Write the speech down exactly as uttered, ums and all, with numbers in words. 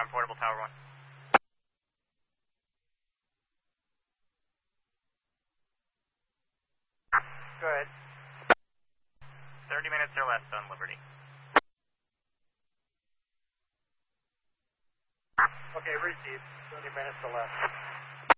on portable tower one. Go ahead. thirty minutes or less on Liberty. Okay, received. thirty minutes or less.